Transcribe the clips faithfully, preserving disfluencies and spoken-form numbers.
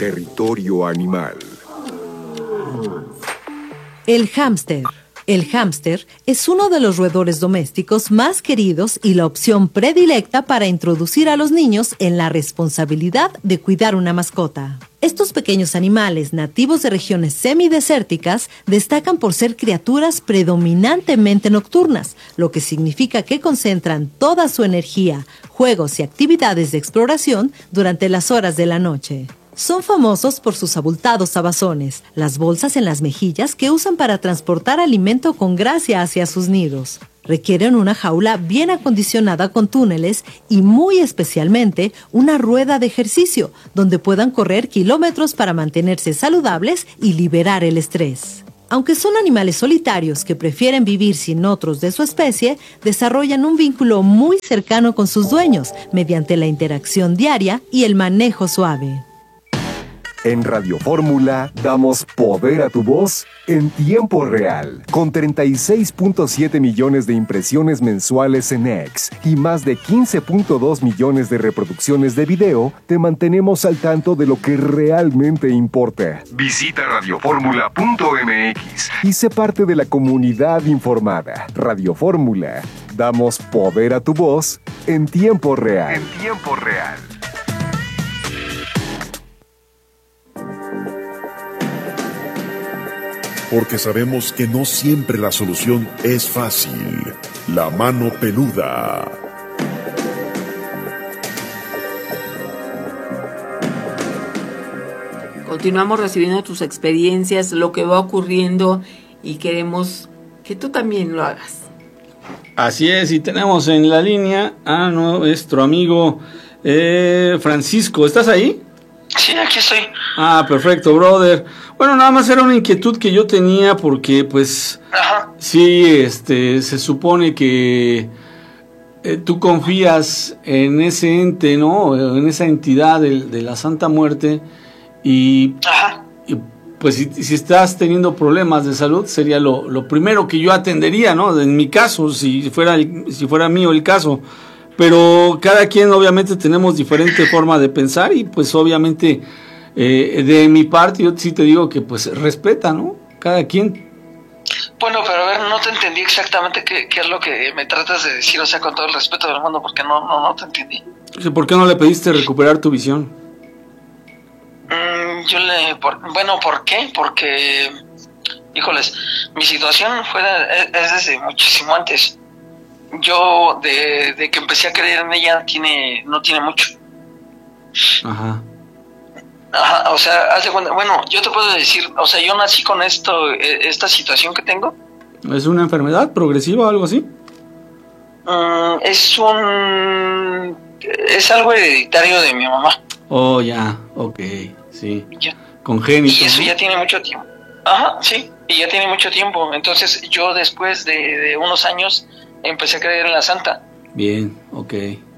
Territorio Animal. El hámster. El hámster es uno de los roedores domésticos más queridos y la opción predilecta para introducir a los niños en la responsabilidad de cuidar una mascota. Estos pequeños animales nativos de regiones semidesérticas destacan por ser criaturas predominantemente nocturnas, lo que significa que concentran toda su energía, juegos y actividades de exploración durante las horas de la noche. Son famosos por sus abultados abazones, las bolsas en las mejillas que usan para transportar alimento con gracia hacia sus nidos. Requieren una jaula bien acondicionada con túneles y muy especialmente una rueda de ejercicio donde puedan correr kilómetros para mantenerse saludables y liberar el estrés. Aunque son animales solitarios que prefieren vivir sin otros de su especie, desarrollan un vínculo muy cercano con sus dueños mediante la interacción diaria y el manejo suave. En Radio Fórmula damos poder a tu voz en tiempo real. Con treinta y seis punto siete millones de impresiones mensuales en X y más de quince punto dos millones de reproducciones de video, te mantenemos al tanto de lo que realmente importa. Visita radio fórmula punto m x y sé parte de la comunidad informada. Radio Fórmula, damos poder a tu voz en tiempo real. En tiempo real. Porque sabemos que no siempre la solución es fácil. La mano peluda. Continuamos recibiendo tus experiencias, lo que va ocurriendo y queremos que tú también lo hagas. Así es, y tenemos en la línea a nuestro amigo eh, Francisco. ¿Estás ahí? Sí, aquí estoy. Ah, perfecto, brother. Bueno, nada más era una inquietud que yo tenía porque, pues, Ajá. sí, este, se supone que eh, tú confías en ese ente, ¿no? En esa entidad de, de la Santa Muerte y, Ajá. y pues, si, si estás teniendo problemas de salud, sería lo, lo primero que yo atendería, ¿no? En mi caso, si fuera, el, si fuera mío el caso. Pero cada quien obviamente tenemos diferente forma de pensar y pues obviamente eh, de mi parte yo sí te digo que pues respeta, ¿no? Cada quien. Bueno, pero a ver, no te entendí exactamente qué, qué es lo que me tratas de decir, o sea, con todo el respeto del mundo, porque no, no, no te entendí. ¿Por qué no le pediste recuperar tu visión? Mm, yo le... Por, bueno, ¿por qué? Porque, híjoles, mi situación fue es, es desde muchísimo antes. Yo, de, de que empecé a creer en ella, tiene no tiene mucho. Ajá. Ajá, o sea, hace cuenta, bueno, yo te puedo decir, o sea, yo nací con esto, esta situación que tengo. ¿Es una enfermedad progresiva o algo así? Mm, es un... es algo hereditario de mi mamá. Oh, ya, ok, sí. Ya. Congénito. Y eso ¿no? ya tiene mucho tiempo. Ajá, sí, y ya tiene mucho tiempo. Entonces, yo después de, de unos años empecé a creer en la Santa. Bien, ok.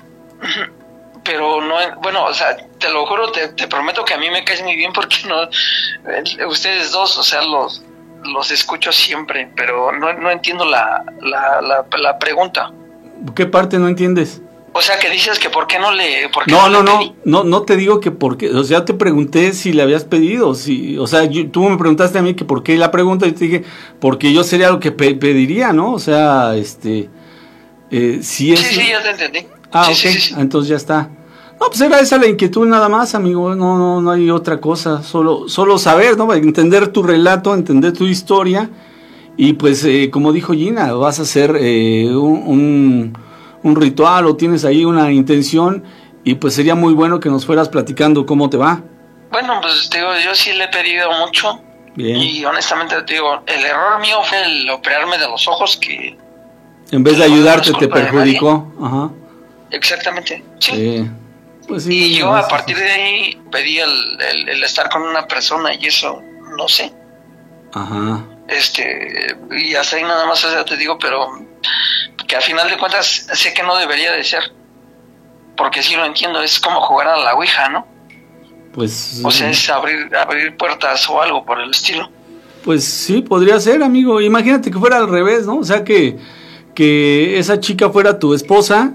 Pero no, bueno, o sea, te lo juro, te, te prometo que a mí me caes muy bien porque no, eh, ustedes dos, o sea, los los escucho siempre, pero no, no entiendo la, la, la, la pregunta. ¿Qué parte no entiendes? O sea, que dices que por qué no le... Por qué No, no, le no, pedí. no, no te digo que por qué, o sea, te pregunté si le habías pedido, si, o sea, yo, tú me preguntaste a mí que por qué la pregunta, y te dije, porque yo sería lo que pe- pediría, ¿no? O sea, este, eh, si es... Sí, sí, ya te entendí. Ah, sí, ok, sí, sí, sí. entonces ya está. No, pues era esa la inquietud nada más, amigo, no, no, no hay otra cosa, solo, solo saber, ¿no? Entender tu relato, entender tu historia, y pues, eh, como dijo Gina, vas a hacer eh, un... un un ritual o tienes ahí una intención y pues sería muy bueno que nos fueras platicando cómo te va. Bueno, pues te digo, yo sí le he pedido mucho. Bien. Y honestamente te digo, el error mío fue el operarme de los ojos que... En vez de que no ayudarte es te culpa de perjudicó. Ajá. Exactamente, sí. Sí. Pues sí. Y yo no, a sí, partir sí. de ahí pedí el, el, el estar con una persona y eso, no sé. Ajá. Este, y hasta ahí nada más, o sea, te digo, pero que a final de cuentas sé que no debería de ser. Porque sí lo entiendo, es como jugar a la ouija, ¿no? Pues... O sea, es abrir, abrir puertas o algo por el estilo. Pues sí, podría ser, amigo. Imagínate que fuera al revés, ¿no? O sea, que, que esa chica fuera tu esposa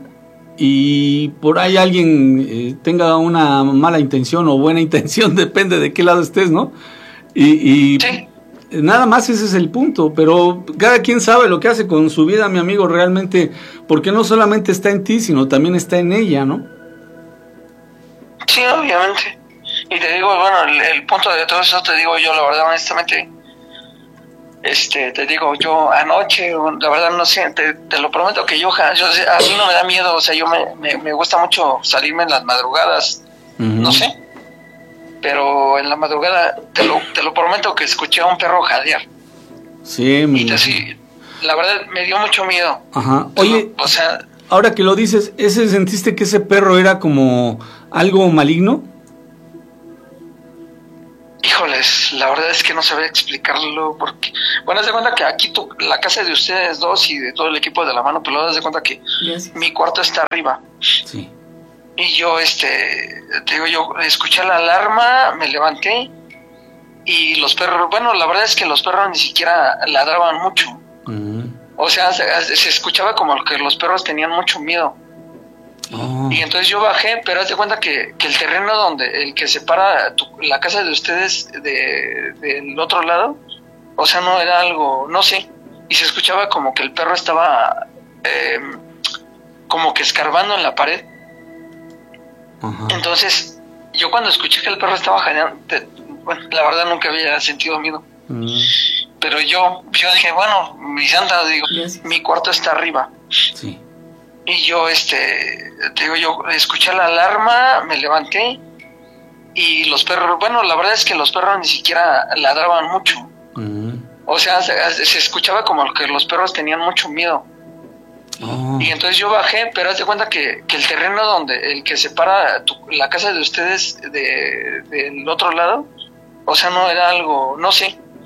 y por ahí alguien eh, tenga una mala intención o buena intención, depende de qué lado estés, ¿no? Y, y Sí. nada más ese es el punto, pero cada quien sabe lo que hace con su vida, mi amigo, realmente, porque no solamente está en ti, sino también está en ella, ¿no? Sí, obviamente. Y te digo, bueno, el, el punto de todo eso, te digo yo, la verdad, honestamente, este, te digo, yo anoche, la verdad, no sé, te, te lo prometo que yo, yo, a mí no me da miedo, o sea, yo me, me, me gusta mucho salirme en las madrugadas, uh-huh. no sé, pero en la madrugada, te lo, te lo prometo que escuché a un perro jadear. Sí, mi... Y así, la verdad, me dio mucho miedo. Ajá, oye, o sea... Ahora que lo dices, ¿ese sentiste que ese perro era como algo maligno? Híjoles, la verdad es que no sabía explicarlo porque... Bueno, haz de cuenta que aquí tu, la casa de ustedes dos y de todo el equipo de La Mano Peluda, haz de cuenta que yes. mi cuarto está arriba. Sí. Y yo, este, te digo, yo escuché la alarma, me levanté y los perros... Bueno, la verdad es que los perros ni siquiera ladraban mucho. Uh-huh. O sea, se, se escuchaba como que los perros tenían mucho miedo. Oh. Y entonces yo bajé, pero haz de cuenta que, que el terreno donde, el que separa tu, la casa de ustedes de, del otro lado, o sea, no era algo, no sé, y se escuchaba como que el perro estaba eh, como que escarbando en la pared. Uh-huh. Entonces, yo cuando escuché que el perro estaba jadeando, bueno, la verdad nunca había sentido miedo. Uh-huh. Pero yo, yo dije, bueno, mi santa, digo, yes. mi cuarto está arriba. Sí. Y yo, este, te digo, yo escuché la alarma, me levanté y los perros, bueno, la verdad es que los perros ni siquiera ladraban mucho. Uh-huh. O sea, se, se escuchaba como que los perros tenían mucho miedo. Oh. Y entonces yo bajé, pero haz de cuenta que, que el terreno donde, el que separa tu, la casa de ustedes de, del otro lado, o sea, no era algo, no sé,